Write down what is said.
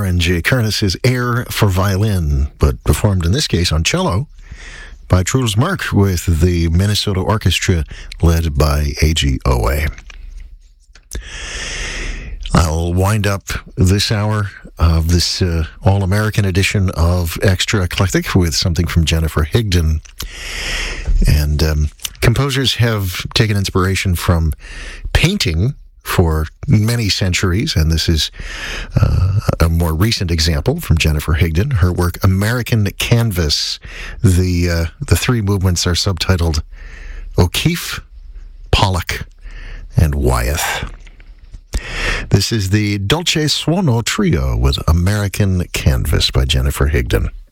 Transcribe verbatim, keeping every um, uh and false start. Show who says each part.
Speaker 1: Aaron J. Kernis's Air for Violin, but performed in this case on cello by Truls Mark with the Minnesota Orchestra led by A G O A. I'll wind up this hour of this uh, all-American edition of Extra Eclectic with something from Jennifer Higdon. And um, composers have taken inspiration from painting for many centuries, and this is uh, a more recent example from Jennifer Higdon. Her work, American Canvas. The, uh, the three movements are subtitled O'Keeffe, Pollock, and Wyeth. This is the Dolce Suono Trio with American Canvas by Jennifer Higdon.